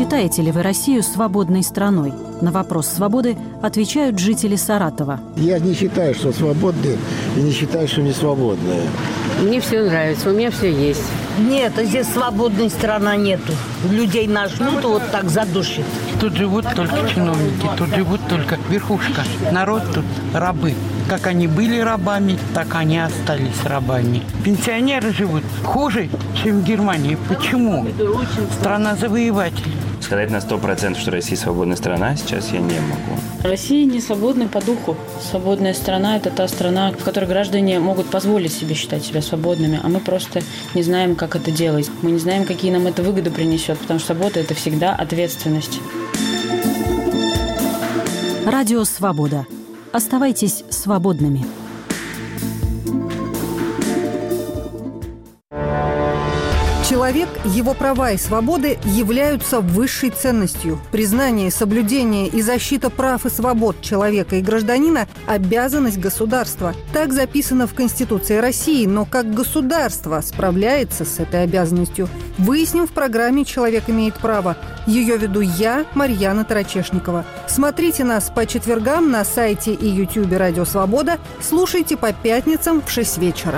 Считаете ли вы Россию свободной страной? На вопрос свободы отвечают жители Саратова. Я не считаю, что свободные, и не считаю, что не свободные. Мне все нравится, у меня все есть. Нет, здесь свободной страны нету. Людей нажмут, вот так задушит. Тут живут только чиновники, тут живут только верхушка. Народ тут рабы. Как они были рабами, так они остались рабами. Пенсионеры живут хуже, чем в Германии. Почему? Страна завоевателей. Сказать на 100%, что Россия свободная страна, сейчас я не могу. Россия не свободна по духу. Свободная страна – это та страна, в которой граждане могут позволить себе считать себя свободными, а мы просто не знаем, как это делать. Мы не знаем, какие нам это выгоды принесет, потому что свобода – это всегда ответственность. Радио «Свобода». Оставайтесь свободными. Человек, его права и свободы являются высшей ценностью. Признание, соблюдение и защита прав и свобод человека и гражданина – обязанность государства. Так записано в Конституции России, но как государство справляется с этой обязанностью, выясним в программе «Человек имеет право». Ее веду я, Марьяна Тарачешникова. Смотрите нас по четвергам на сайте и ютубе «Радио Свобода». Слушайте по пятницам в 6 вечера.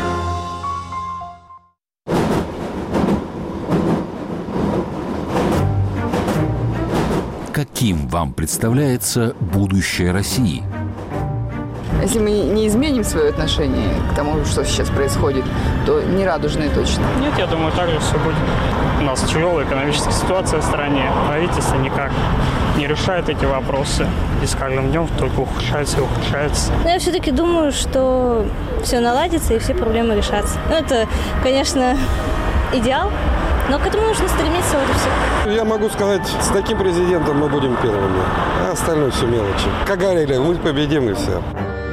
Каким вам представляется будущее России? Если мы не изменим свое отношение к тому, что сейчас происходит, то не радужное точно. Нет, я думаю, так же все будет. У нас тяжелая экономическая ситуация в стране. Правительство никак не решает эти вопросы. И с каждым днем только ухудшается и ухудшается. Но я все-таки думаю, что все наладится и все проблемы решатся. Это, конечно, идеал. Но к этому нужно стремиться, вот и все. Я могу сказать, с таким президентом мы будем первыми, а остальное все мелочи. Как говорили, мы победим и все.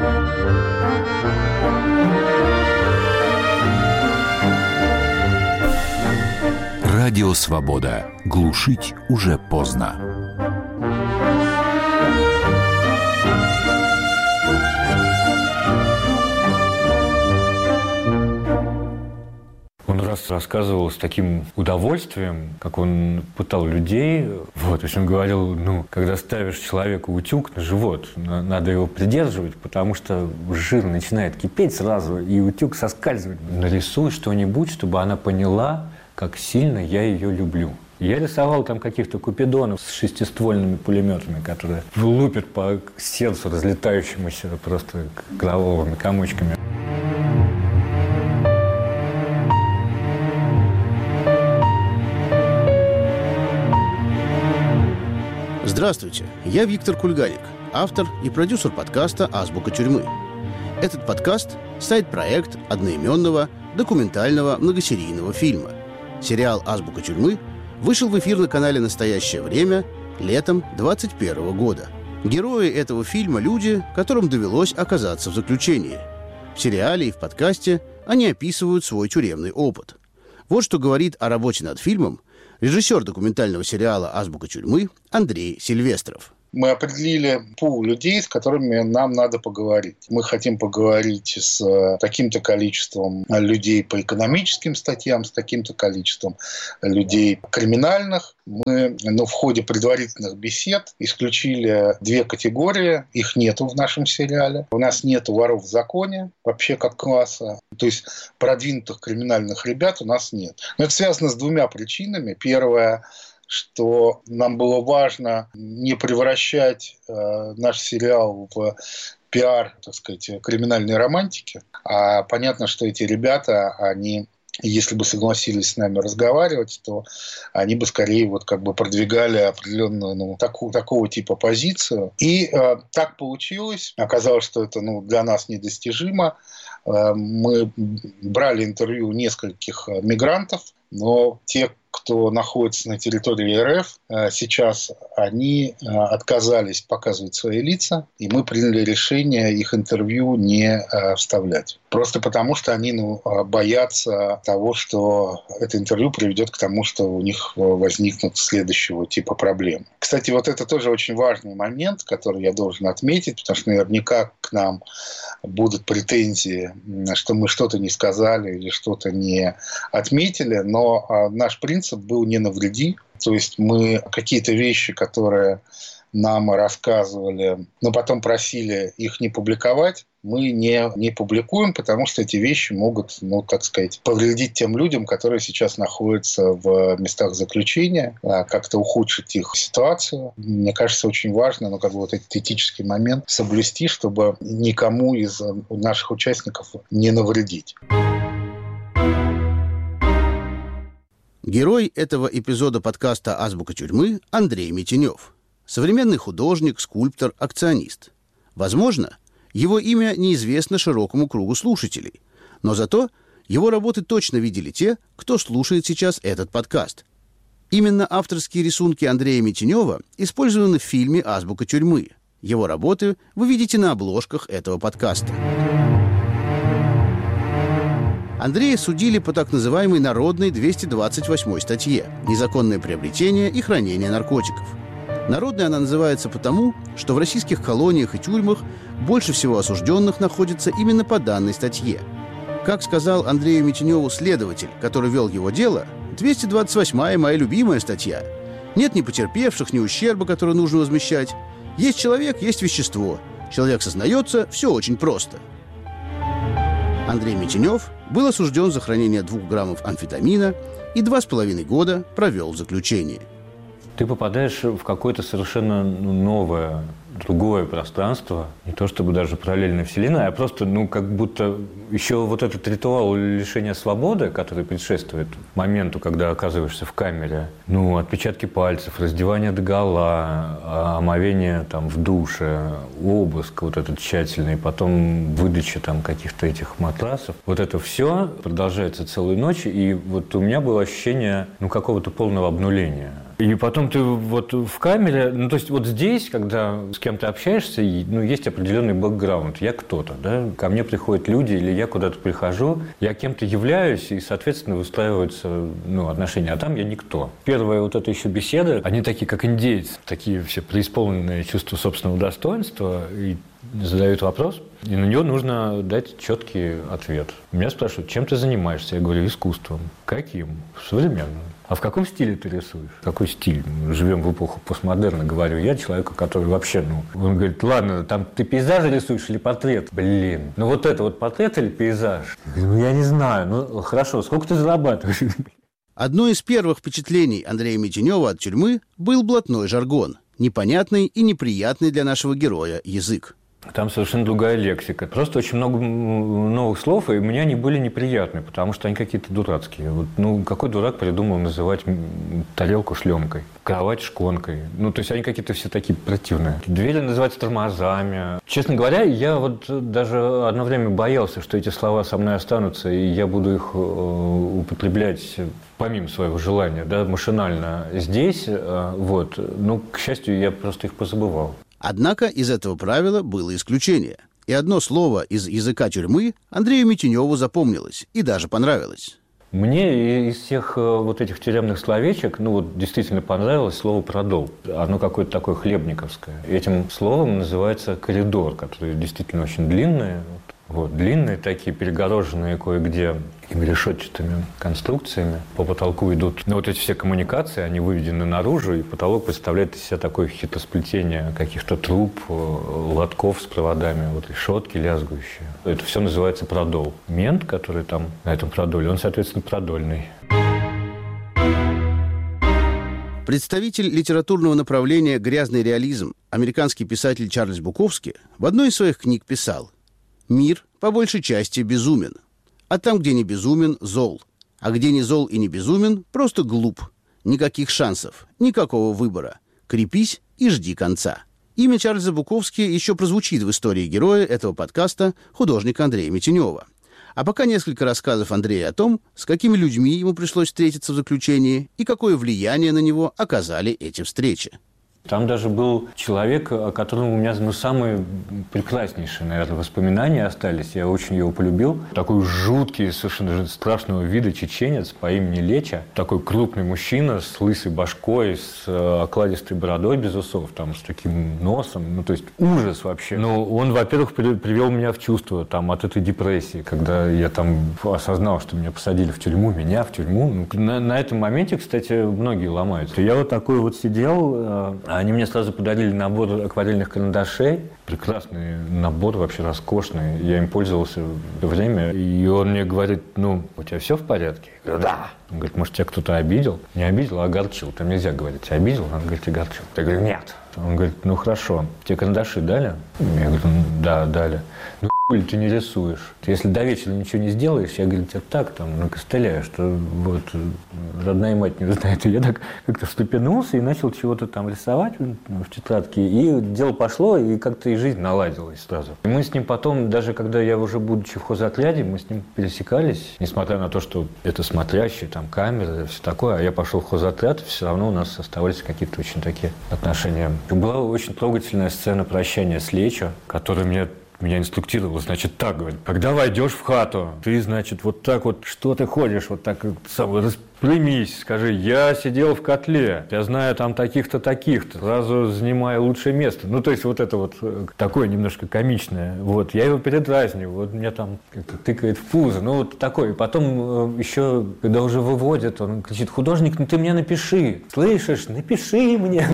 Радио «Свобода». Глушить уже поздно. Он раз рассказывал с таким удовольствием, как он пытал людей. То есть он говорил, когда ставишь человеку утюг на живот, надо его придерживать, потому что жир начинает кипеть сразу, и утюг соскальзывает. Нарисуй что-нибудь, чтобы она поняла, как сильно я ее люблю. Я рисовал там каких-то купидонов с шестиствольными пулеметами, которые лупят по сердцу разлетающемуся просто кровавыми комочками. Здравствуйте, я Виктор Кульганик, автор и продюсер подкаста «Азбука тюрьмы». Этот подкаст – сайт-проект одноименного документального многосерийного фильма. Сериал «Азбука тюрьмы» вышел в эфир на канале «Настоящее время» летом 2021 года. Герои этого фильма – люди, которым довелось оказаться в заключении. В сериале и в подкасте они описывают свой тюремный опыт. Вот что говорит о работе над фильмом режиссер документального сериала «Азбука тюрьмы» Андрей Сильвестров. Мы определили пул людей, с которыми нам надо поговорить. Мы хотим поговорить с таким-то количеством людей по экономическим статьям, с таким-то количеством людей криминальных. Мы в ходе предварительных бесед исключили 2 категории. Их нету в нашем сериале. У нас нету воров в законе, вообще как класса. То есть продвинутых криминальных ребят у нас нет. Но это связано с 2 причинами. Первое, что нам было важно не превращать наш сериал в пиар, так сказать, криминальной романтики. А понятно, что эти ребята, они, если бы согласились с нами разговаривать, то они бы скорее продвигали определенную такого типа позицию. И так получилось. Оказалось, что это для нас недостижимо. Мы брали интервью нескольких мигрантов, но те, кто находится на территории РФ, сейчас они отказались показывать свои лица, и мы приняли решение их интервью не вставлять. Просто потому, что они боятся того, что это интервью приведет к тому, что у них возникнут следующего типа проблемы. Кстати, вот это тоже очень важный момент, который я должен отметить, потому что наверняка к нам будут претензии, что мы что-то не сказали или что-то не отметили, но наш принцип принцип был «не навреди». То есть мы какие-то вещи, которые нам рассказывали, но потом просили их не публиковать, мы не публикуем, потому что эти вещи могут, повредить тем людям, которые сейчас находятся в местах заключения, как-то ухудшить их ситуацию. Мне кажется, очень важно, вот этот этический момент соблюсти, чтобы никому из наших участников не навредить. Герой этого эпизода подкаста «Азбука тюрьмы» Андрей Митенев. Современный художник, скульптор, акционист. Возможно, его имя неизвестно широкому кругу слушателей, но зато его работы точно видели те, кто слушает сейчас этот подкаст. Именно авторские рисунки Андрея Митенева использованы в фильме «Азбука тюрьмы». Его работы вы видите на обложках этого подкаста. Андрея судили по так называемой народной 228 статье «Незаконное приобретение и хранение наркотиков». Народной она называется потому, что в российских колониях и тюрьмах больше всего осужденных находится именно по данной статье. Как сказал Андрею Митеневу следователь, который вел его дело, 228-я моя любимая статья. Нет ни потерпевших, ни ущерба, который нужно возмещать. Есть человек, есть вещество. Человек сознается, все очень просто. Андрей Митенев был осужден за хранение 2 граммов амфетамина и 2,5 года провел в заключении. Ты попадаешь в какое-то совершенно новое, другое пространство, не то чтобы даже параллельная вселенная, а просто, как будто еще вот этот ритуал лишения свободы, который предшествует моменту, когда оказываешься в камере, отпечатки пальцев, раздевание догола, омовение в душе, обыск вот этот тщательный, потом выдача каких-то этих матрасов. Вот это все продолжается целую ночь, и вот у меня было ощущение, какого-то полного обнуления. И потом ты вот в камере, то есть вот здесь, когда с кем-то общаешься, есть определенный бэкграунд. Я кто-то, да? Ко мне приходят люди, или я куда-то прихожу, я кем-то являюсь, и, соответственно, выстраиваются отношения. А там я никто. Первая вот эта еще беседа, они такие, как индейцы, такие все преисполненные чувства собственного достоинства, и задают вопрос, и на него нужно дать четкий ответ. Меня спрашивают, чем ты занимаешься? Я говорю, искусством. Каким? Современным. А в каком стиле ты рисуешь? Какой стиль? Мы живем в эпоху постмодерна, говорю я, человеку, который вообще, Он говорит, ладно, там ты пейзажи рисуешь или портрет? Блин, вот это вот портрет или пейзаж? Я говорю, я не знаю, хорошо, сколько ты зарабатываешь? Одно из первых впечатлений Андрея Митенева от тюрьмы был блатной жаргон, непонятный и неприятный для нашего героя язык. Там совершенно другая лексика. Просто очень много новых слов, и мне они были неприятны, потому что они какие-то дурацкие. Какой дурак придумал называть тарелку шлемкой, кровать шконкой? То есть они какие-то все такие противные. Двери называть тормозами. Честно говоря, я даже одно время боялся, что эти слова со мной останутся, и я буду их употреблять помимо своего желания, машинально здесь. К счастью, я просто их позабывал. Однако из этого правила было исключение. И одно слово из языка тюрьмы Андрею Митеневу запомнилось и даже понравилось. Мне из всех вот этих тюремных словечек, действительно понравилось слово «продол». Оно какое-то такое хлебниковское. Этим словом называется коридор, который действительно очень длинный. Длинные такие, перегороженные кое-где решетчатыми конструкциями. По потолку идут эти все коммуникации, они выведены наружу, и потолок представляет из себя такое хитросплетение каких-то труб, лотков с проводами, решетки лязгающие. Это все называется продол. Мент, который там на этом продоле, он, соответственно, продольный. Представитель литературного направления «Грязный реализм», американский писатель Чарльз Буковски в одной из своих книг писал: «Мир, по большей части, безумен. А там, где не безумен, зол. А где не зол и не безумен, просто глуп. Никаких шансов, никакого выбора. Крепись и жди конца». Имя Чарльза Буковски еще прозвучит в истории героя этого подкаста, художника Андрея Митенева. А пока несколько рассказов Андрея о том, с какими людьми ему пришлось встретиться в заключении и какое влияние на него оказали эти встречи. Там даже был человек, о котором у меня самые прекраснейшие, наверное, воспоминания остались. Я очень его полюбил. Такой жуткий, совершенно страшного вида чеченец по имени Леча. Такой крупный мужчина с лысой башкой, с окладистой бородой без усов, там, с таким носом. То есть ужас вообще. Но он, во-первых, привел меня в чувство там, от этой депрессии, когда я там осознал, что меня посадили в тюрьму, меня в тюрьму. На этом моменте, кстати, многие ломаются. Я вот такой вот сидел, они мне сразу подарили набор акварельных карандашей. Прекрасный набор, вообще роскошный. Я им пользовался время. И он мне говорит, у тебя все в порядке? Я говорю, да. Он говорит, может, тебя кто-то обидел? Не обидел, а огорчил. Там нельзя говорить, тебя обидел? Он говорит, огорчил. Я говорю, нет. Он говорит, хорошо. Тебе карандаши дали? Я говорю, да, дали. Хули ты не рисуешь? Если до вечера ничего не сделаешь, я, говорю, тебя так там накостыляю, что вот родная мать не узнает. И я так как-то встрепенулся и начал чего-то там рисовать в тетрадке. И дело пошло, и как-то и жизнь наладилась сразу. И мы с ним потом, даже когда я уже будучи в хозотряде, мы с ним пересекались, несмотря на то, что это смотрящие, там камеры, все такое, а я пошел в хозотряд, все равно у нас оставались какие-то очень такие отношения. И была очень трогательная сцена прощания с Лечо, которая меня инструктировал, значит, так, говорит, когда войдешь в хату, ты, значит, вот так вот, что ты ходишь, вот так распрямись, скажи, я сидел в котле, я знаю там таких-то, таких-то, сразу занимаю лучшее место. То есть вот это вот такое немножко комичное, вот, я его передразниваю, вот меня там как-то тыкает в пузо, вот такое. И потом еще, когда уже выводят, он кричит, художник, ты мне напиши, слышишь, напиши мне.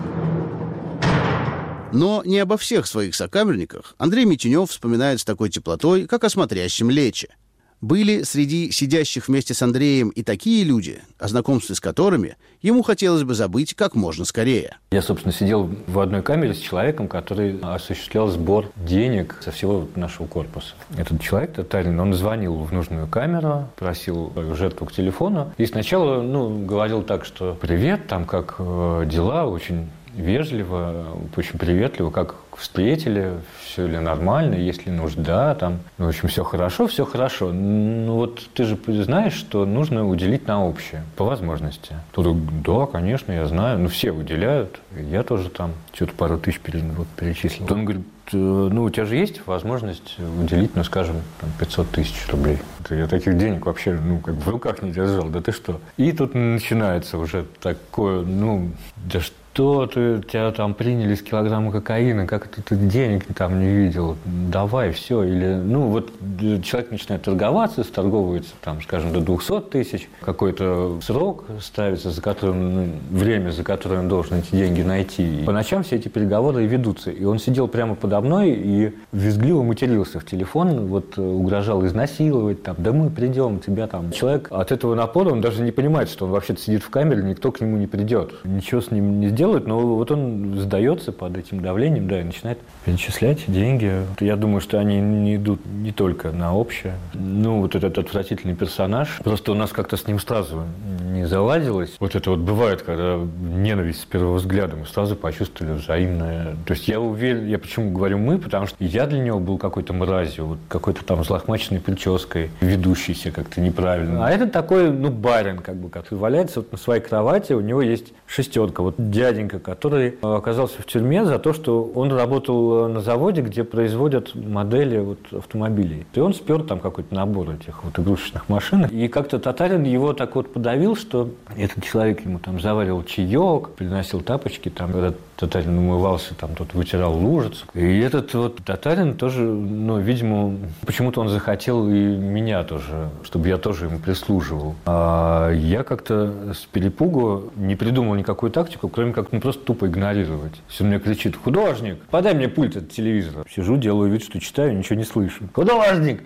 Но не обо всех своих сокамерниках Андрей Митюнев вспоминает с такой теплотой, как о смотрящем Лече. Были среди сидящих вместе с Андреем и такие люди, о знакомстве с которыми ему хотелось бы забыть как можно скорее. Я, собственно, сидел в одной камере с человеком, который осуществлял сбор денег со всего нашего корпуса. Этот человек, татарин, он звонил в нужную камеру, просил жертву к телефону. И сначала, говорил так, что «Привет, там как дела?» Очень вежливо, очень приветливо, как встретили, все ли нормально, есть ли нужда, там, в общем, все хорошо, все хорошо. Вот ты же знаешь, что нужно уделить на общее, по возможности. Тут, да, конечно, я знаю, все выделяют, я тоже там что-то пару тысяч перечислил. Он говорит, у тебя же есть возможность уделить, скажем, 500 тысяч рублей. Я таких денег вообще, в руках не держал, да ты что? И тут начинается уже такое, да что тебя там приняли с килограмма кокаина, как ты денег там не видел, давай, все. Или, человек начинает торговаться, сторговывается, там, скажем, до 200 тысяч, какой-то срок ставится, за которым, время, за которое он должен эти деньги найти. И по ночам все эти переговоры и ведутся. И он сидел прямо подо мной и визгливо матерился в телефон, угрожал изнасиловать, там, да мы придем, тебя там. Человек от этого напора, он даже не понимает, что он вообще-то сидит в камере, никто к нему не придет. Ничего с ним не сделает, но вот он сдается под этим давлением, да, и начинает перечислять деньги. Я думаю, что они не идут не только на общее. Вот этот отвратительный персонаж, просто у нас как-то с ним сразу не заладилось. Вот это вот бывает, когда ненависть с первого взгляда, мы сразу почувствовали взаимное. То есть я уверен, я почему говорю мы, потому что я для него был какой-то мразью, какой-то там взлохмаченной прической, ведущийся как-то неправильно. А это такой, барин, который валяется на своей кровати, у него есть шестерка. Вот дяденька, который оказался в тюрьме за то, что он работал на заводе, где производят модели автомобилей. И он спер там какой-то набор этих игрушечных машин. И как-то татарин его так подавил, что этот человек ему там заваривал чаек, приносил тапочки, там, когда татарин умывался, там тот вытирал лужицу. И этот татарин тоже, видимо, почему-то он захотел и меня тоже, чтобы я тоже ему прислуживал. А я как-то с перепугу не придумал никакую тактику, кроме как просто тупо игнорировать. Все мне кричит: художник, подай мне пульт от телевизора. Сижу, делаю вид, что читаю, ничего не слышу. Художник,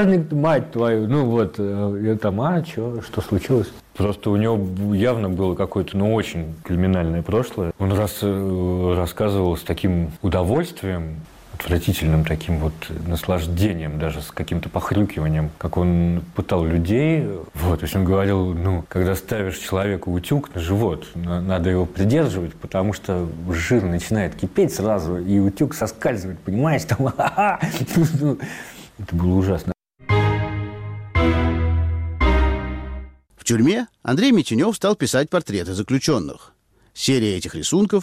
мать твою. Я там, что случилось? Просто у него явно было какое-то, очень криминальное прошлое. Он рассказывал с таким удовольствием, отвратительным таким наслаждением, даже с каким-то похрюкиванием, как он пытал людей. То есть он говорил, когда ставишь человеку утюг на живот, надо его придерживать, потому что жир начинает кипеть сразу, и утюг соскальзывает, понимаешь? Там, это было ужасно. В тюрьме Андрей Митюнев стал писать портреты заключенных. Серия этих рисунков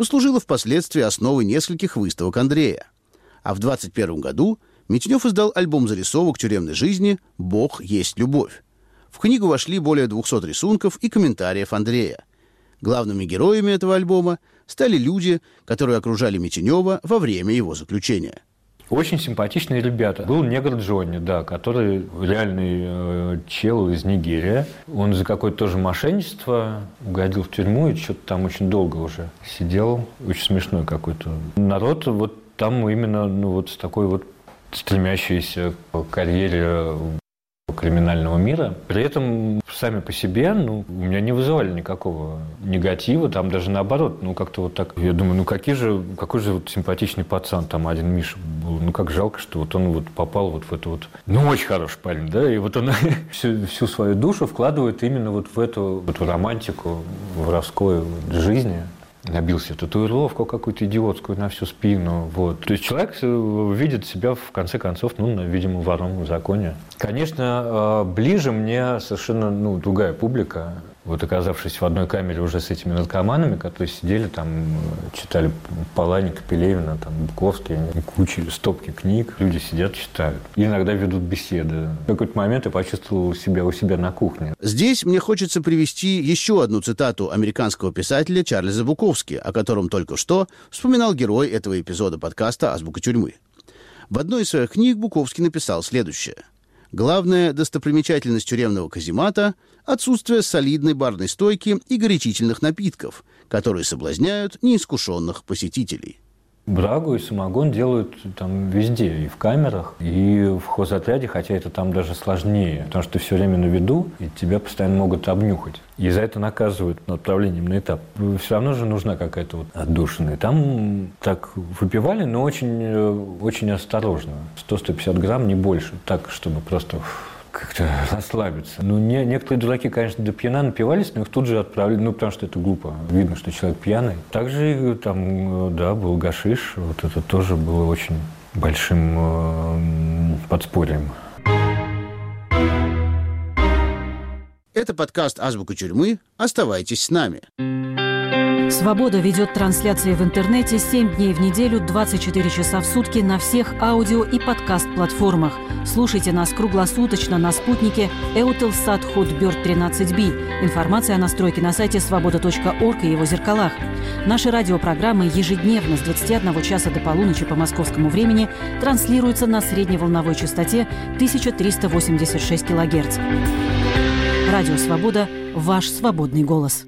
послужила впоследствии основой нескольких выставок Андрея. А в 1921 году Митюнев издал альбом зарисовок тюремной жизни «Бог есть любовь». В книгу вошли более 200 рисунков и комментариев Андрея. Главными героями этого альбома стали люди, которые окружали Митюнева во время его заключения. Очень симпатичные ребята. Был негр Джонни, да, который реальный чел из Нигерии. Он за какое-то тоже мошенничество угодил в тюрьму и что-то там очень долго уже сидел. Очень смешной какой-то. Народ вот там именно с такой вот стремящейся к карьере криминального мира. При этом сами по себе, у меня не вызывали никакого негатива, там даже наоборот, как-то вот так. Я думаю, какой же вот симпатичный пацан, там один Миша был, как жалко, что вот он вот попал вот в это вот, очень хороший парень, да, и вот он всю свою душу вкладывает именно вот в эту романтику воровской жизни. Набил себе татуировку какую-то идиотскую на всю спину. Вот. То есть человек видит себя, в конце концов, видимо, вором в законе. Конечно, ближе мне совершенно другая публика. Вот оказавшись в одной камере уже с этими наркоманами, которые сидели там, читали Паланика, Пелевина, там, Буковский, кучу стопки книг, люди сидят, читают. И иногда ведут беседы. В какой-то момент я почувствовал себя у себя на кухне. Здесь мне хочется привести еще одну цитату американского писателя Чарльза Буковски, о котором только что вспоминал герой этого эпизода подкаста «Азбука тюрьмы». В одной из своих книг Буковский написал следующее. Главная достопримечательность тюремного каземата – отсутствие солидной барной стойки и горячительных напитков, которые соблазняют неискушенных посетителей. Брагу и самогон делают там везде, и в камерах, и в хозотряде, хотя это там даже сложнее, потому что ты все время на виду, и тебя постоянно могут обнюхать. И за это наказывают отправлением на этап. Все равно же нужна какая-то вот отдушина. И там так выпивали, но очень, очень осторожно. 100-150 грамм, не больше, так, чтобы просто как-то расслабиться. Некоторые дураки, конечно, до пьяна напивались, но их тут же отправили, потому что это глупо. Видно, что человек пьяный. Также там, был гашиш. Вот это тоже было очень большим подспорьем. Это подкаст «Азбука тюрьмы». Оставайтесь с нами. «Свобода» ведет трансляции в интернете 7 дней в неделю, 24 часа в сутки на всех аудио- и подкаст-платформах. Слушайте нас круглосуточно на спутнике Eutelsat Hotbird 13B. Информация о настройке на сайте svoboda.org и его зеркалах. Наши радиопрограммы ежедневно с 21 часа до полуночи по московскому времени транслируются на средневолновой частоте 1386 кГц. Радио «Свобода» – ваш свободный голос.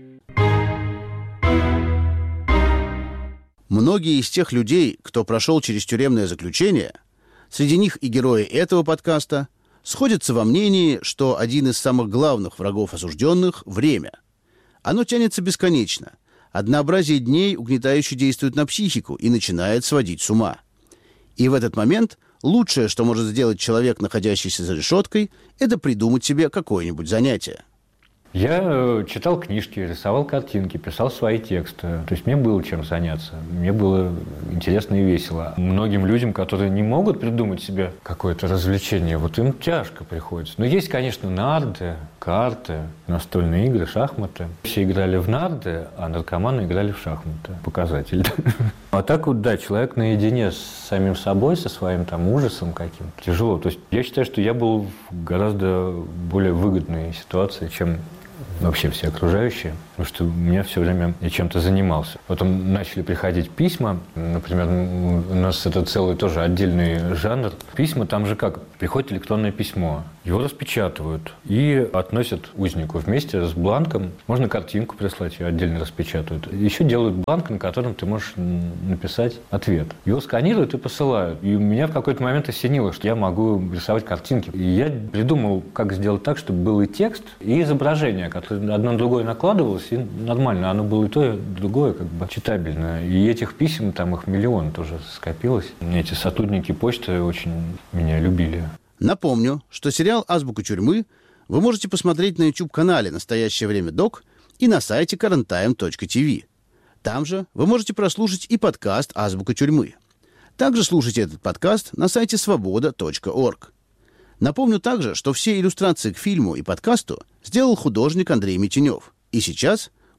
Многие из тех людей, кто прошел через тюремное заключение, среди них и герои этого подкаста, сходятся во мнении, что один из самых главных врагов осужденных – время. Оно тянется бесконечно. Однообразие дней угнетающе действует на психику и начинает сводить с ума. И в этот момент лучшее, что может сделать человек, находящийся за решеткой, это придумать себе какое-нибудь занятие. Я читал книжки, рисовал картинки, писал свои тексты. То есть мне было чем заняться. Мне было интересно и весело. Многим людям, которые не могут придумать себе какое-то развлечение, вот им тяжко приходится. Но есть, конечно, нарды, карты, настольные игры, шахматы. Все играли в нарды, а наркоманы играли в шахматы. Показатель. А так вот, да, человек наедине с самим собой, со своим там ужасом каким-то. Тяжело. То есть я считаю, что я был в гораздо более выгодной ситуации, чем вообще все окружающие, потому что у меня все время я чем-то занимался. Потом начали приходить письма, например, у нас это целый тоже отдельный жанр. Письма, там же как? Приходит электронное письмо, его распечатывают и относят узнику вместе с бланком. Можно картинку прислать, ее отдельно распечатывают. Еще делают бланк, на котором ты можешь написать ответ. Его сканируют и посылают. И меня в какой-то момент осенило, что я могу рисовать картинки. И я придумал, как сделать так, чтобы был и текст, и изображение, которое одно на другое накладывалось, и нормально. Оно было и то, и другое, как бы читабельно. И этих писем, там их миллион тоже скопилось. Эти сотрудники почты очень меня любили. Напомню, что сериал «Азбука тюрьмы» вы можете посмотреть на YouTube-канале «Настоящее время док» и на сайте currenttime.tv. Там же вы можете прослушать и подкаст «Азбука тюрьмы». Также слушайте этот подкаст на сайте svoboda.org. Напомню также, что все иллюстрации к фильму и подкасту сделал художник Андрей Митюнев. И сейчас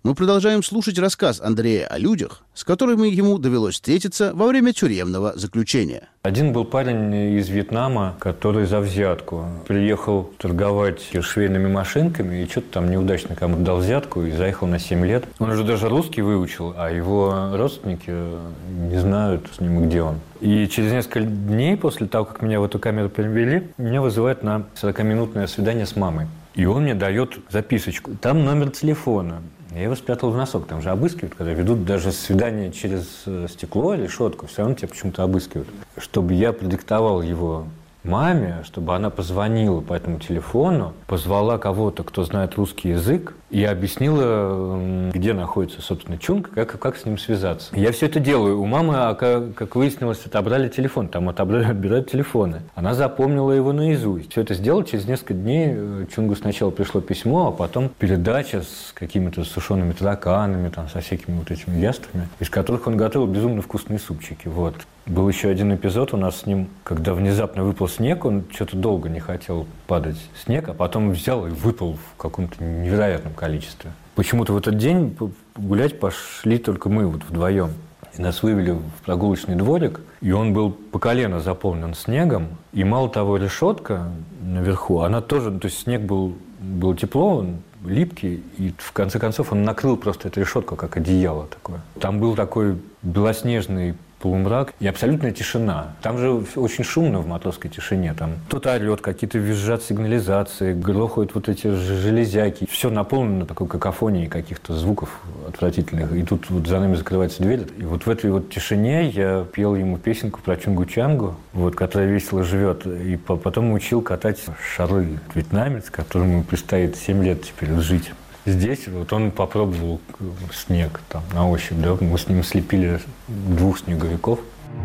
Мы продолжаем слушать рассказ Андрея о людях, с которыми ему довелось встретиться во время тюремного заключения. Один был парень из Вьетнама, который за взятку приехал торговать швейными машинками и что-то там неудачно кому-то дал взятку и заехал на 7 лет. Он уже даже русский выучил, а его родственники не знают с ним, где он. И через несколько дней после того, как меня в эту камеру перевели, меня вызывают на 40-минутное свидание с мамой. И он мне дает записочку. Там номер телефона. Я его спрятал в носок. Там же обыскивают, когда ведут даже свидание через стекло или решетку. Все равно тебя почему-то обыскивают. Чтобы я продиктовал его маме, чтобы она позвонила по этому телефону, позвала кого-то, кто знает русский язык, и объяснила, где находится, собственно, Чунг, как с ним связаться. Я все это делаю. У мамы, как выяснилось, отобрали телефон. Там отбирают телефоны. Она запомнила его наизусть. Все это сделала. Через несколько дней Чунгу сначала пришло письмо, а потом передача с какими-то сушеными тараканами, там, со всякими вот этими яствами, из которых он готовил безумно вкусные супчики. Вот. Был еще один эпизод у нас с ним, когда внезапно выпал снег, он что-то долго не хотел падать снег, а потом взял и выпал в каком-то невероятном количестве. Почему-то в этот день гулять пошли только мы вот вдвоем. И нас вывели в прогулочный дворик, и он был по колено заполнен снегом. И мало того, решетка наверху, она тоже, то есть снег был тепло, он липкий, и в конце концов он накрыл просто эту решетку, как одеяло такое. Там был такой белоснежный полумрак и абсолютная тишина. Там же очень шумно в матросской тишине. Там кто-то орет, какие-то визжат сигнализации, грохают вот эти железяки. Все наполнено такой какофонией каких-то звуков отвратительных. И тут вот за нами закрывается дверь. И вот в этой вот тишине я пел ему песенку про Чунгу-Чангу, вот, которая весело живет. И потом учил катать шары. Вьетнамец, которому предстоит 7 лет теперь жить. Здесь вот он попробовал снег там, на ощупь, да, мы с ним слепили 2 снеговиков.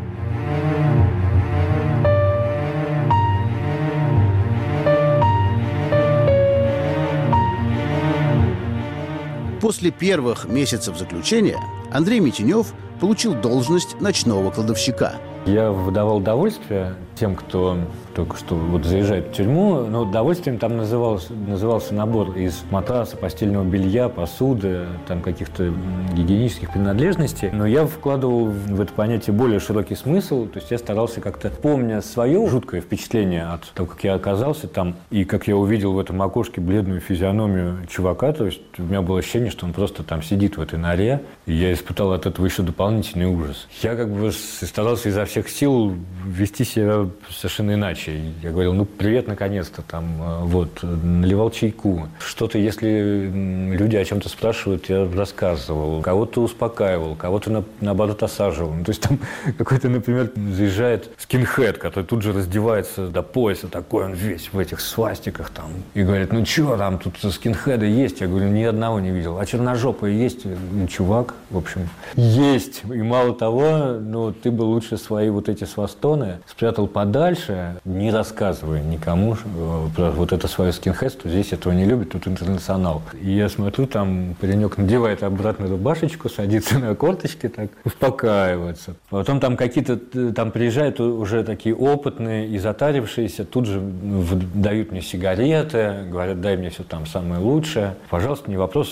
После первых месяцев заключения Андрей Митенев получил должность ночного кладовщика. Я выдавал удовольствие тем, кто только что вот заезжает в тюрьму, но удовольствием там назывался набор из матраса, постельного белья, посуды, там каких-то гигиенических принадлежностей. Но я вкладывал в это понятие более широкий смысл, то есть я старался как-то, помня свое жуткое впечатление от того, как я оказался там, и как я увидел в этом окошке бледную физиономию чувака, то есть у меня было ощущение, что он просто там сидит в этой норе, и я испытал от этого еще дополнительный ужас. Я как бы старался изо всех сил вести себя совершенно иначе. Я говорил, ну, привет, наконец-то, там, вот, наливал чайку. Что-то, если люди о чем-то спрашивают, я рассказывал. Кого-то успокаивал, кого-то, наоборот, осаживал. Ну, то есть там какой-то, например, заезжает скинхед, который тут же раздевается до пояса, такой он весь в этих свастиках там. И говорит, ну, что там, тут скинхеды есть? Я говорю, ни одного не видел. А черножопые есть? Ну, чувак, в общем, есть. И мало того, ну, ты бы лучше свои вот эти свастоны спрятал подальше, не рассказывая никому про вот это свое скинхедство. Здесь этого не любят, тут интернационал. И я смотрю, там паренек надевает обратно рубашечку, садится на корточки, так успокаивается. Потом там какие-то, там приезжают уже такие опытные и затарившиеся, тут же дают мне сигареты, говорят, дай мне все там самое лучшее. Пожалуйста, не вопрос,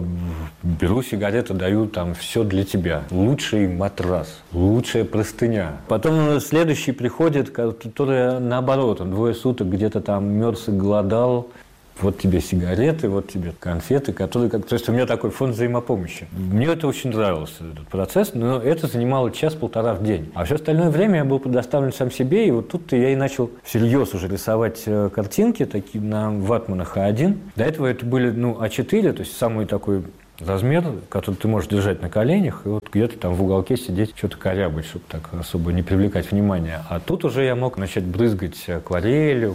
беру сигареты, даю там все для тебя. Лучший матрас, лучшая простыня. Потом следующий приходит, который наоборот, он 2 суток где-то там мерз и голодал. Вот тебе сигареты, вот тебе конфеты, которые... То есть у меня такой фонд взаимопомощи. Мне это очень нравился, этот процесс, но это занимало 1-1,5 в день. А все остальное время я был предоставлен сам себе, и вот тут-то я и начал всерьез уже рисовать картинки такие на ватманах А1. До этого это были, А4, то есть самый такой размер, который ты можешь держать на коленях, и вот где-то там в уголке сидеть, что-то корябать, чтобы так особо не привлекать внимания. А тут уже я мог начать брызгать акварелью.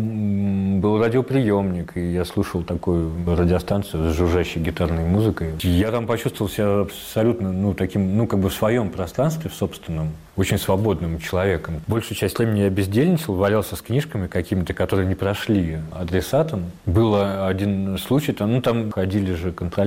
Там был радиоприемник, и я слушал такую радиостанцию с жужжащей гитарной музыкой. Я там почувствовал себя абсолютно, таким, как бы в своем пространстве, в собственном, очень свободным человеком. Большую часть времени я бездельничал, валялся с книжками какими-то, которые не прошли адресатом. Был один случай, там ходили же, контролировали,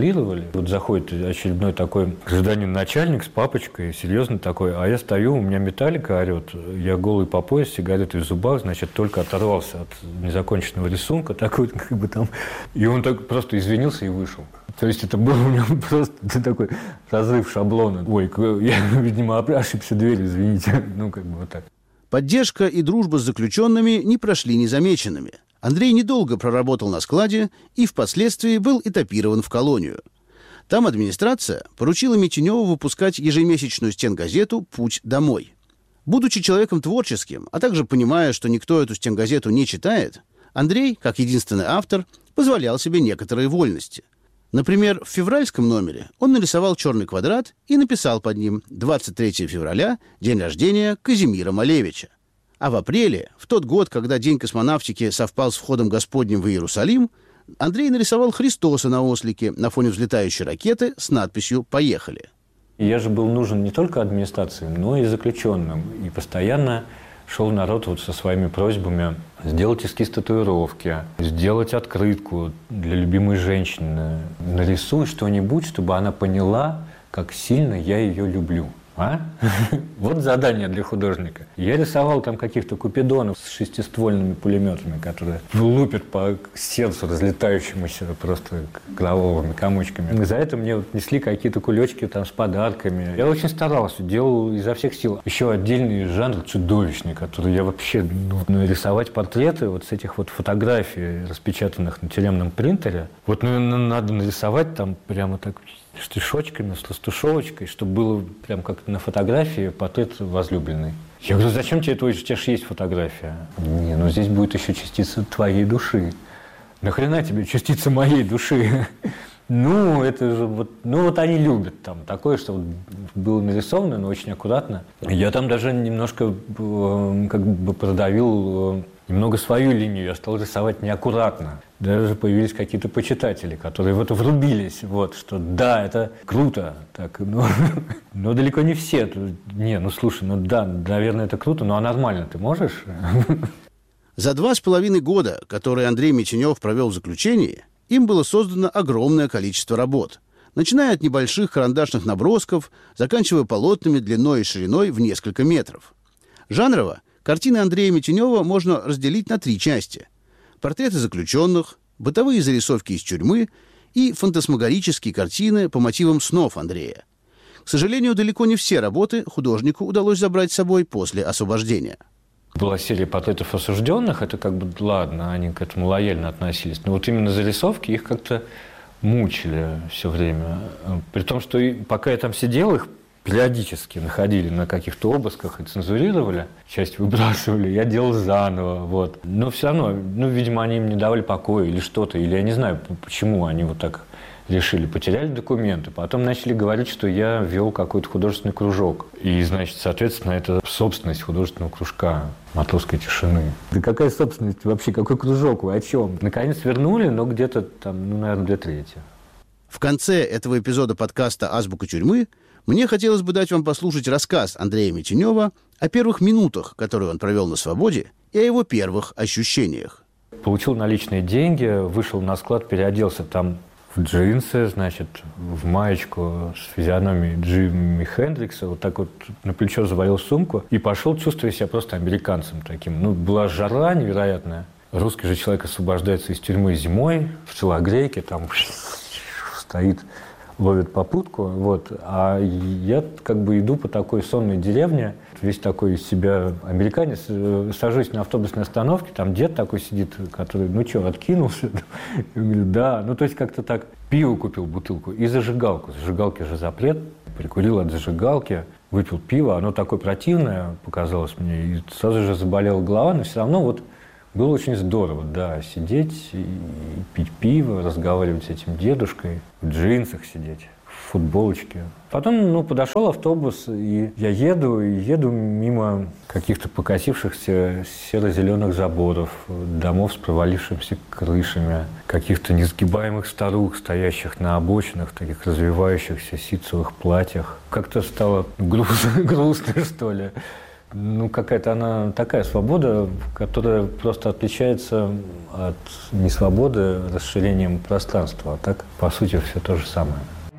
деле. Вот заходит очередной такой гражданин начальник с папочкой, серьезно такой, а я стою, у меня металлика орет, я голый по пояс, сигареты в зубах, значит, только оторвался от незаконченного рисунка, такой, как бы там, и он так просто извинился и вышел. То есть это был у него просто такой разрыв шаблона. Ой, я, видимо, ошибся дверью, извините. Ну, как бы вот так. Поддержка и дружба с заключенными не прошли незамеченными. Андрей недолго проработал на складе и впоследствии был этапирован в колонию. Там администрация поручила Митюневу выпускать ежемесячную стенгазету «Путь домой». Будучи человеком творческим, а также понимая, что никто эту стенгазету не читает, Андрей, как единственный автор, позволял себе некоторые вольности. Например, в февральском номере он нарисовал черный квадрат и написал под ним «23 февраля, день рождения Казимира Малевича». А в апреле, в тот год, когда День космонавтики совпал с входом Господним в Иерусалим, Андрей нарисовал Христоса на ослике на фоне взлетающей ракеты с надписью «Поехали». Я же был нужен не только администрации, но и заключенным. И постоянно шел народ вот со своими просьбами сделать эскиз татуировки, сделать открытку для любимой женщины. Нарисуй что-нибудь, чтобы она поняла, как сильно я ее люблю. А? Вот задание для художника. Я рисовал там каких-то купидонов с шестиствольными пулеметами, которые лупят по сердцу разлетающемуся просто кровавыми комочками. За это мне вот несли какие-то кулечки там с подарками. Я очень старался, делал изо всех сил. Еще отдельный жанр чудовищный, который я вообще... рисовать портреты вот с этих вот фотографий, распечатанных на тюремном принтере. Вот надо нарисовать там прямо так... штишочками, с растушевочкой, чтобы было прям как на фотографии портрет возлюбленной. Я говорю, зачем тебе это? У тебя же есть фотография. Не, ну здесь будет еще частица твоей души. Нахрена тебе частица моей души? Ну, это же вот... Ну, вот они любят там такое, что вот было нарисовано, но очень аккуратно. Я там даже немножко как бы продавил немного свою линию. Я стал рисовать неаккуратно. Даже появились какие-то почитатели, которые в это врубились. Вот, что да, это круто. Так, но далеко не все. Не, ну слушай, ну да, наверное, это круто, но а нормально ты можешь? За 2,5 года, которые Андрей Митюнев провел в заключении, им было создано огромное количество работ, начиная от небольших карандашных набросков, заканчивая полотнами длиной и шириной в несколько метров. Жанрово картины Андрея Митюнева можно разделить на 3 части. Портреты заключенных, бытовые зарисовки из тюрьмы и фантасмагорические картины по мотивам снов Андрея. К сожалению, далеко не все работы художнику удалось забрать с собой после освобождения. Была серия портретов осужденных, это как бы, ладно, они к этому лояльно относились. Но вот именно зарисовки их как-то мучили все время. При том, что пока я там сидел, их периодически находили на каких-то обысках и цензурировали, часть выбрасывали, я делал заново, вот. Но все равно, ну, видимо, они им не давали покоя или что-то, или я не знаю, почему они вот так решили, потеряли документы, потом начали говорить, что я вел какой-то художественный кружок. И, значит, соответственно, это собственность художественного кружка «Матросской тишины». Да какая собственность вообще, какой кружок, вы о чем? Наконец вернули, но где-то там, ну, наверное, 2/3. В конце этого эпизода подкаста «Азбука тюрьмы» мне хотелось бы дать вам послушать рассказ Андрея Митюнева о первых минутах, которые он провел на свободе, и о его первых ощущениях. Получил наличные деньги, вышел на склад, переоделся там в джинсы, значит, в маечку с физиономией Джимми Хендрикса, вот так вот на плечо завалил сумку и пошел, чувствуя себя просто американцем таким. Ну, была жара невероятная. Русский же человек освобождается из тюрьмы зимой, в телогрейке, там стоит, ловит попутку, вот. А я как бы иду по такой сонной деревне, весь такой из себя американец, сажусь на автобусной остановке, там дед такой сидит, который, ну что, откинулся? Я говорю, да. Ну, то есть как-то так. Пиво купил, бутылку, и зажигалку. Зажигалки же запрет. Прикурил от зажигалки, выпил пиво. Оно такое противное показалось мне, и сразу же заболела голова, но все равно вот было очень здорово, да, сидеть и пить пиво, разговаривать с этим дедушкой, в джинсах сидеть, в футболочке. Потом, ну, подошел автобус, и я еду мимо каких-то покосившихся серо-зеленых заборов, домов с провалившимися крышами, каких-то несгибаемых старух, стоящих на обочинах, в таких развивающихся ситцевых платьях. Как-то стало грустно, что ли. какая-то она такая свобода, которая просто отличается от несвободы расширением пространства. А так, по сути, все то же самое.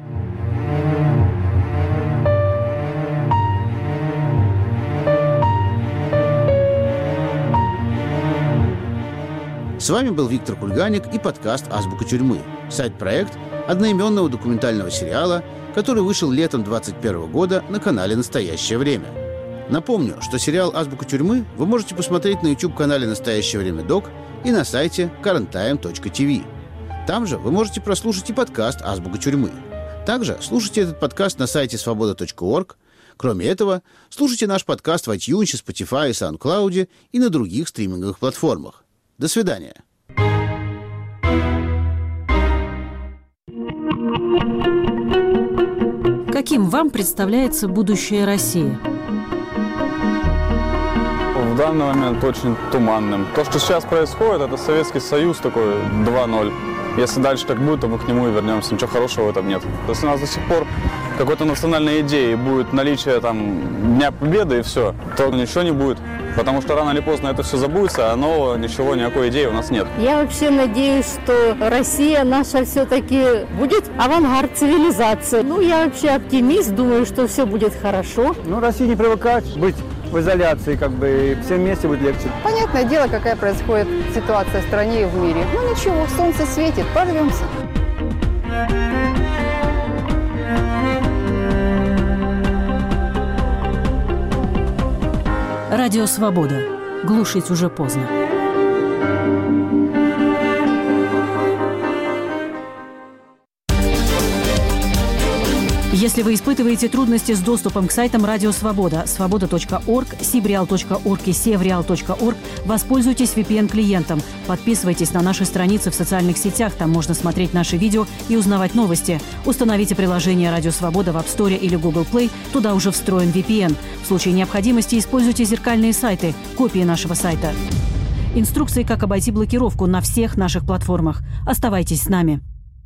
С вами был Виктор Кульганик и подкаст «Азбука тюрьмы». Сайт-проект одноименного документального сериала, который вышел летом 2021 года на канале «Настоящее время». Напомню, что сериал «Азбука тюрьмы» вы можете посмотреть на YouTube-канале «Настоящее время Док» и на сайте currenttime.tv. Там же вы можете прослушать и подкаст «Азбука тюрьмы». Также слушайте этот подкаст на сайте svoboda.org. Кроме этого, слушайте наш подкаст в iTunes, Spotify и SoundCloud и на других стриминговых платформах. До свидания. Каким вам представляется будущее России? В данный момент очень туманным. То, что сейчас происходит, это Советский Союз такой 2.0. Если дальше так будет, то мы к нему и вернемся. Ничего хорошего в этом нет. Если у нас до сих пор какой-то национальной идеи будет наличие там Дня Победы и все, то ничего не будет. Потому что рано или поздно это все забудется, а нового ничего, никакой идеи у нас нет. Я вообще надеюсь, что Россия наша все-таки будет авангард цивилизации. Я вообще оптимист, думаю, что все будет хорошо. России не привыкать быть в изоляции, и всем вместе будет легче. Понятное дело, какая происходит ситуация в стране и в мире. Ничего, солнце светит, порвемся. Радио «Свобода». Глушить уже поздно. Если вы испытываете трудности с доступом к сайтам Радио Свобода, svoboda.org, sibreal.org и sevreal.org, воспользуйтесь VPN-клиентом. Подписывайтесь на наши страницы в социальных сетях, там можно смотреть наши видео и узнавать новости. Установите приложение Радио Свобода в App Store или Google Play, туда уже встроен VPN. В случае необходимости используйте зеркальные сайты, копии нашего сайта. Инструкции, как обойти блокировку на всех наших платформах. Оставайтесь с нами.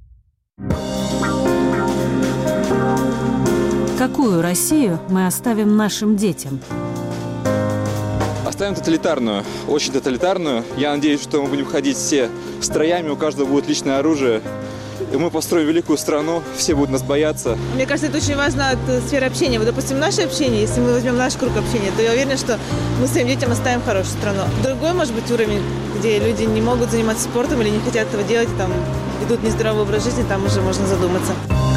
Какую Россию мы оставим нашим детям? Оставим тоталитарную, очень тоталитарную. Я надеюсь, что мы будем ходить все строями, у каждого будет личное оружие. И мы построим великую страну, все будут нас бояться. Мне кажется, это очень важно от сферы общения. Вот, допустим, наше общение, если мы возьмем наш круг общения, то я уверена, что мы своим детям оставим хорошую страну. Другой, может быть, уровень, где люди не могут заниматься спортом или не хотят этого делать, там ведут нездоровый образ жизни, там уже можно задуматься.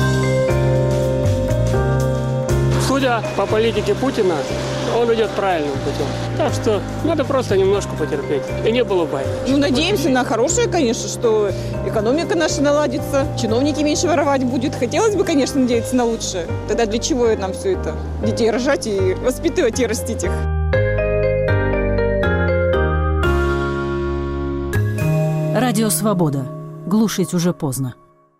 Судя по политике Путина, он идет правильным путем. Так что надо просто немножко потерпеть. И не было войны. Надеемся на хорошее, конечно, что экономика наша наладится, чиновники меньше воровать будут. Хотелось бы, конечно, надеяться на лучшее. Тогда для чего нам все это? Детей рожать и воспитывать и растить их. Радио «Свобода». Глушить уже поздно.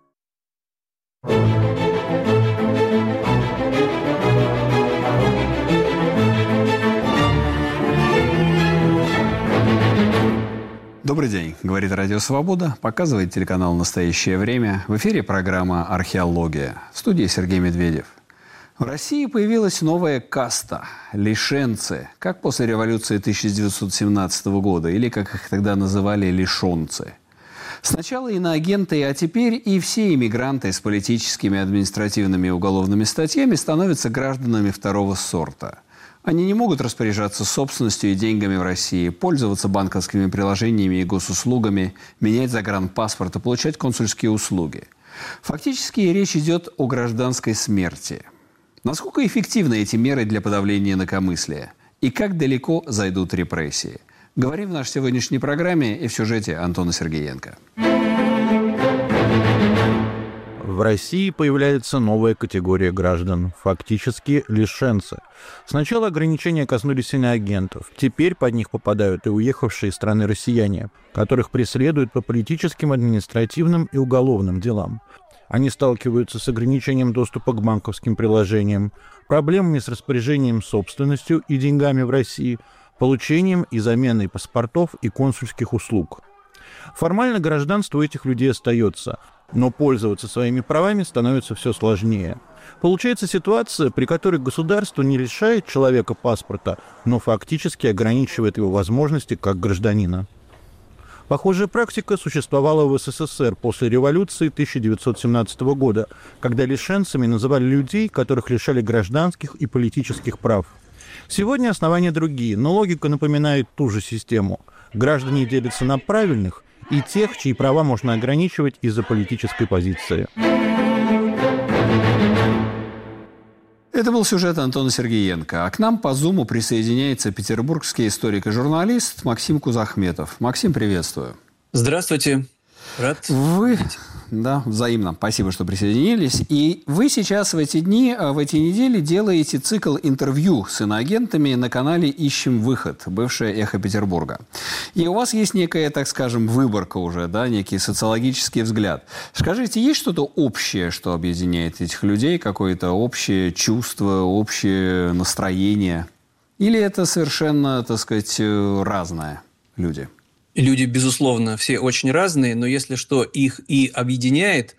Добрый день, говорит Радио Свобода, показывает телеканал «Настоящее время». В эфире программа «Археология». В студии Сергей Медведев. В России появилась новая каста – лишенцы, как после революции 1917 года, или, как их тогда называли, лишенцы. Сначала иноагенты, а теперь и все иммигранты с политическими, административными и уголовными статьями становятся гражданами второго сорта. Они не могут распоряжаться собственностью и деньгами в России, пользоваться банковскими приложениями и госуслугами, менять загранпаспорт и получать консульские услуги. Фактически речь идет о гражданской смерти. Насколько эффективны эти меры для подавления инакомыслия? И как далеко зайдут репрессии? Говорим в нашей сегодняшней программе и в сюжете Антона Сергеенко. В России появляется новая категория граждан, фактически лишенцы. Сначала ограничения коснулись иноагентов, теперь под них попадают и уехавшие из страны россияне, которых преследуют по политическим, административным и уголовным делам. Они сталкиваются с ограничением доступа к банковским приложениям, проблемами с распоряжением собственностью и деньгами в России, получением и заменой паспортов и консульских услуг. Формально гражданство у этих людей остается, но пользоваться своими правами становится все сложнее. Получается ситуация, при которой государство не лишает человека паспорта, но фактически ограничивает его возможности как гражданина. Похожая практика существовала в СССР после революции 1917 года, когда лишенцами называли людей, которых лишали гражданских и политических прав. Сегодня основания другие, но логика напоминает ту же систему. Граждане делятся на правильных и тех, чьи права можно ограничивать из-за политической позиции. Это был сюжет Антона Сергеенко. А к нам по Зуму присоединяется петербургский историк и журналист Максим Кузахметов. Максим, приветствую. Здравствуйте. Рад. Да, взаимно. Спасибо, что присоединились. И вы сейчас в эти дни, в эти недели делаете цикл интервью с иноагентами на канале «Ищем выход», бывшее «Эхо Петербурга». И у вас есть некая, так скажем, выборка уже, да, некий социологический взгляд. Скажите, есть что-то общее, что объединяет этих людей? Какое-то общее чувство, общее настроение? Или это совершенно, так сказать, разные люди? Люди, безусловно, все очень разные, но если что их и объединяет,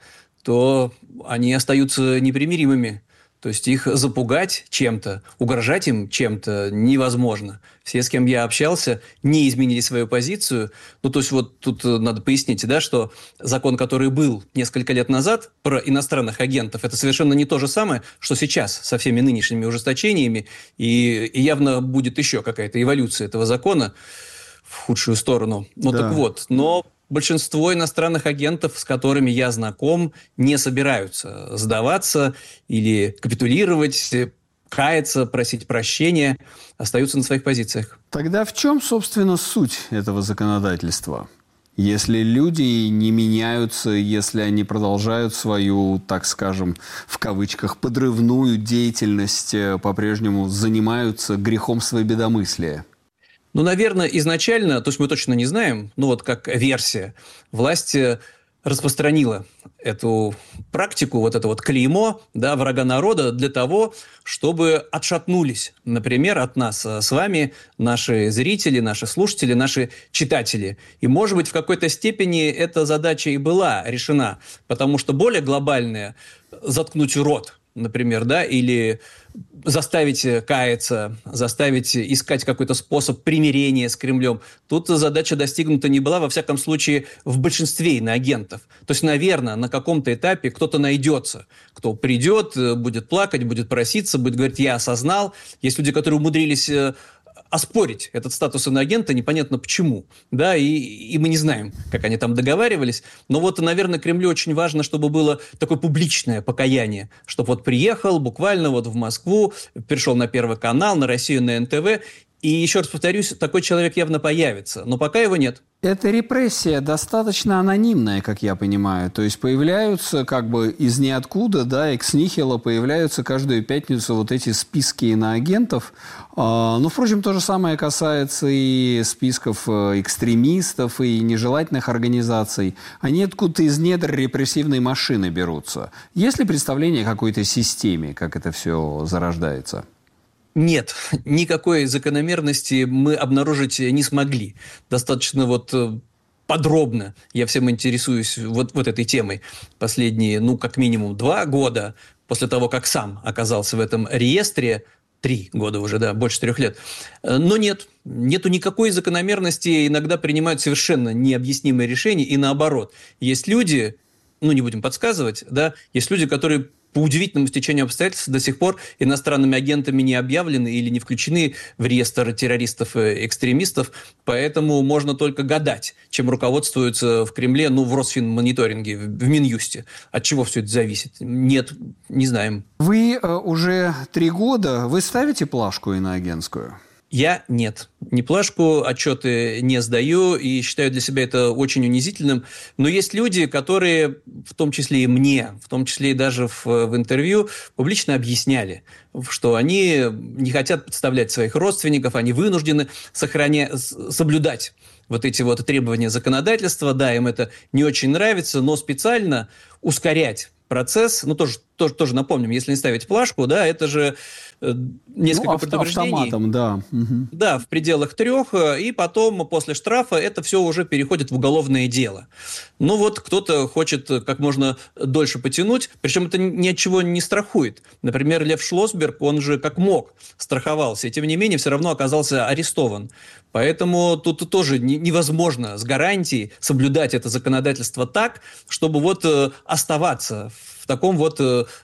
то они остаются непримиримыми. То есть их запугать чем-то, угрожать им чем-то невозможно. Все, с кем я общался, не изменили свою позицию. Ну, то есть вот тут надо пояснить, да, что закон, который был несколько лет назад про иностранных агентов, это совершенно не то же самое, что сейчас со всеми нынешними ужесточениями. И явно будет еще какая-то эволюция этого закона в худшую сторону. Ну, да. Так вот, но большинство иностранных агентов, с которыми я знаком, не собираются сдаваться или капитулировать, каяться, просить прощения, остаются на своих позициях. Тогда в чем, собственно, суть этого законодательства? Если люди не меняются, если они продолжают свою, так скажем, в кавычках, подрывную деятельность, по-прежнему занимаются грехом свободомыслия? Ну, наверное, изначально, то есть мы точно не знаем, ну вот как версия, власть распространила эту практику, вот это вот клеймо, да, врага народа для того, чтобы отшатнулись, например, от нас с вами наши зрители, наши слушатели, наши читатели. И, может быть, в какой-то степени эта задача и была решена, потому что более глобальная – заткнуть рот, например, да, или заставить каяться, заставить искать какой-то способ примирения с Кремлем. Тут задача достигнута не была, во всяком случае, в большинстве иноагентов. То есть, наверное, на каком-то этапе кто-то найдется, кто придет, будет плакать, будет проситься, будет говорить: «Я осознал». Есть люди, которые умудрились оспорить этот статус иноагента, непонятно почему, да, и мы не знаем, как они там договаривались, но вот, наверное, Кремлю очень важно, чтобы было такое публичное покаяние, чтобы вот приехал буквально вот в Москву, перешел на Первый канал, на Россию, на НТВ, и еще раз повторюсь, такой человек явно появится, но пока его нет. Эта репрессия достаточно анонимная, как я понимаю. То есть появляются как бы из ниоткуда, да, экс нихило появляются каждую пятницу вот эти списки иноагентов. Но, впрочем, то же самое касается и списков экстремистов, и нежелательных организаций. Они откуда-то из недр репрессивной машины берутся. Есть ли представление о какой-то системе, как это все зарождается? Нет, никакой закономерности мы обнаружить не смогли. Достаточно вот подробно я всем интересуюсь вот этой темой последние, ну, как минимум 2 года после того, как сам оказался в этом реестре. 3 года уже, да, больше 3 лет. Но нету никакой закономерности. Иногда принимают совершенно необъяснимые решения. И наоборот, есть люди, ну, не будем подсказывать, да, есть люди, которые по удивительному стечению обстоятельств до сих пор иностранными агентами не объявлены или не включены в реестр террористов и экстремистов. Поэтому можно только гадать, чем руководствуются в Кремле, ну, в Росфинмониторинге, в Минюсте. От чего все это зависит? Нет, не знаем. Вы уже 3 года, вы ставите плашку иноагентскую? Я нет. Не плашку, отчеты не сдаю и считаю для себя это очень унизительным. Но есть люди, которые, в том числе и мне, в том числе и даже в интервью, публично объясняли, что они не хотят подставлять своих родственников, они вынуждены соблюдать вот эти вот требования законодательства. Да, им это не очень нравится, но специально ускорять процесс, ну, тоже тоже напомним, если не ставить плашку, да, это же несколько предупреждений. Автоматом, да. Да, в пределах 3, и потом после штрафа это все уже переходит в уголовное дело. Ну вот кто-то хочет как можно дольше потянуть, причем это ни от чего не страхует. Например, Лев Шлосберг, он же как мог страховался, и тем не менее все равно оказался арестован. Поэтому тут тоже невозможно с гарантией соблюдать это законодательство так, чтобы вот оставаться в таком вот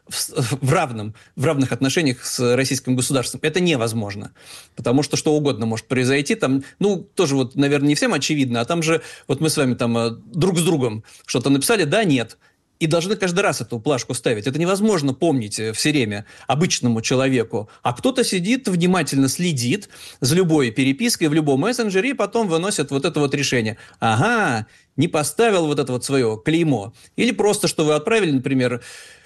в равных отношениях с российским государством. Это невозможно, потому что что угодно может произойти. Там, тоже вот, наверное, не всем очевидно, а там же вот мы с вами там друг с другом что-то написали, да, нет. И должны каждый раз эту плашку ставить. Это невозможно помнить все время обычному человеку. А кто-то сидит, внимательно следит за любой перепиской в любом мессенджере и потом выносит вот это вот решение. Ага, не поставил вот это вот свое клеймо. Или просто, что вы отправили, например,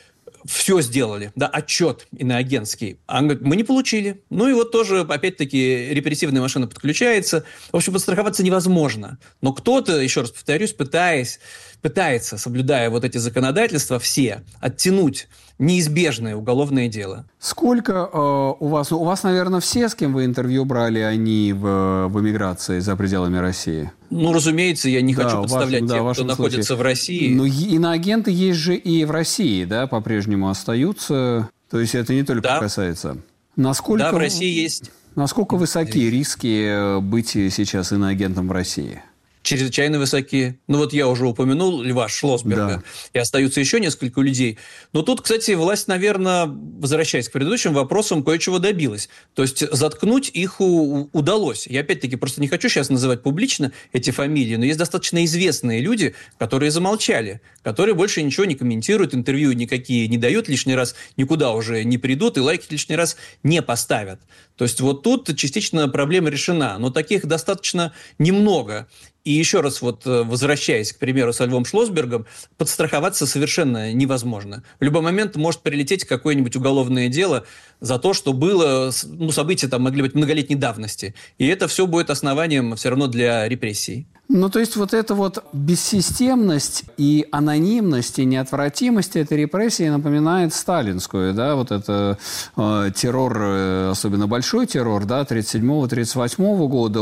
все сделали, да, отчет иноагентский. А он говорит, мы не получили. Ну и вот тоже, опять-таки, репрессивная машина подключается. В общем, подстраховаться невозможно. Но кто-то, еще раз повторюсь, пытается, соблюдая вот эти законодательства, все оттянуть неизбежное уголовное дело. Сколько у вас, наверное, все, с кем вы интервью брали, они в эмиграции за пределами России? Ну, разумеется, я не хочу подставлять тех, кто находится в России. Но иноагенты есть же и в России, да, по-прежнему остаются. То есть это не только касается. Насколько, в России есть. Насколько высоки риски быть сейчас иноагентом в России? Чрезвычайно высоки. Ну, вот я уже упомянул Льва Шлосберга. Да. И остаются еще несколько людей. Но тут, кстати, власть, наверное, возвращаясь к предыдущим вопросам, кое-чего добилась. То есть заткнуть их удалось. Я, опять-таки, просто не хочу сейчас называть публично эти фамилии, но есть достаточно известные люди, которые замолчали, которые больше ничего не комментируют, интервью никакие не дают, лишний раз никуда уже не придут и лайки лишний раз не поставят. То есть вот тут частично проблема решена. Но таких достаточно немного. И еще раз, вот возвращаясь, к примеру, со Львом Шлосбергом, подстраховаться совершенно невозможно. В любой момент может прилететь какое-нибудь уголовное дело за то, что было, события там могли быть многолетней давности. И это все будет основанием все равно для репрессий. Ну, то есть вот эта вот бессистемность и анонимность, и неотвратимость этой репрессии напоминает сталинскую, да, вот это террор, особенно большой террор, да, 1937-1938 года,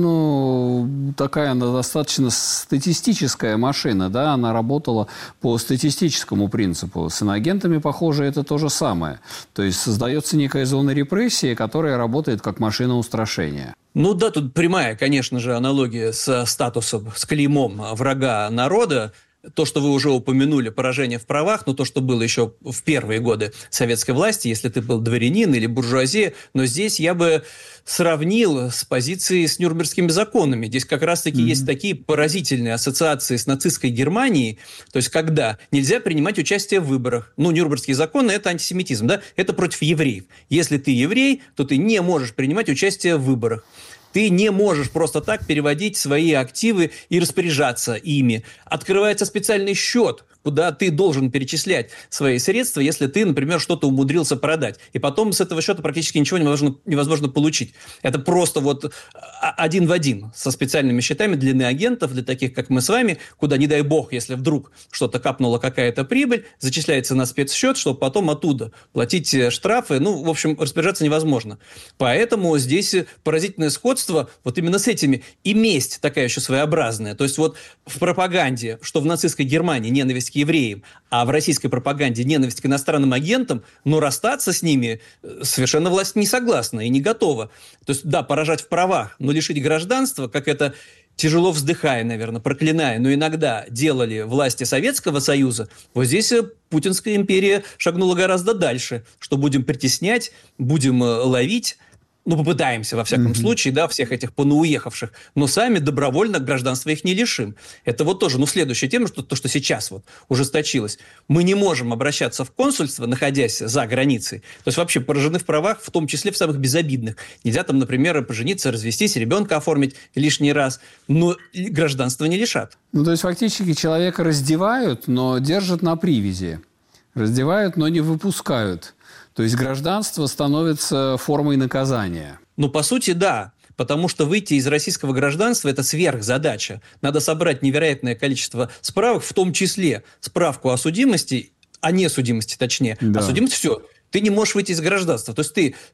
он такая достаточно статистическая машина, да, она работала по статистическому принципу. С иноагентами, похоже, это то же самое. То есть создается некая зона репрессии, которая работает как машина устрашения. Ну да, тут прямая, конечно же, аналогия с статусом, с клеймом врага народа. То, что вы уже упомянули, поражение в правах, то, что было еще в первые годы советской власти, если ты был дворянин или буржуазия, но здесь я бы сравнил с позицией с Нюрнбергскими законами. Здесь как раз-таки есть такие поразительные ассоциации с нацистской Германией, то есть когда нельзя принимать участие в выборах. Нюрнбергские законы – это антисемитизм, да? Это против евреев. Если ты еврей, то ты не можешь принимать участие в выборах. Ты не можешь просто так переводить свои активы и распоряжаться ими. Открывается специальный счет, куда ты должен перечислять свои средства, если ты, например, что-то умудрился продать. И потом с этого счета практически ничего невозможно получить. Это просто вот один в один со специальными счетами для иноагентов, для таких, как мы с вами, куда, не дай бог, если вдруг что-то капнула какая-то прибыль, зачисляется на спецсчет, чтобы потом оттуда платить штрафы. В общем, распоряжаться невозможно. Поэтому здесь поразительное сходство вот именно с этими. И месть такая еще своеобразная. То есть вот в пропаганде, что в нацистской Германии ненависть к евреям, а в российской пропаганде ненависть к иностранным агентам, но расстаться с ними совершенно власть не согласна и не готова. То есть, да, поражать в правах, но лишить гражданства, как это, тяжело вздыхая, наверное, проклиная, но иногда делали власти Советского Союза, вот здесь Путинская империя шагнула гораздо дальше, что будем притеснять, будем ловить, попытаемся, во всяком случае, да, всех этих понауехавших, но сами добровольно гражданства их не лишим. Это вот тоже, следующая тема, то, что сейчас вот ужесточилось. Мы не можем обращаться в консульство, находясь за границей. То есть вообще поражены в правах, в том числе в самых безобидных. Нельзя там, например, пожениться, развестись, ребенка оформить лишний раз, но гражданства не лишат. То есть фактически человека раздевают, но держат на привязи. Раздевают, но не выпускают. То есть гражданство становится формой наказания. По сути, да. Потому что выйти из российского гражданства – это сверхзадача. Надо собрать невероятное количество справок, в том числе справку о судимости, о несудимости точнее. Да. А судимость все. Ты не можешь выйти из гражданства. То есть ты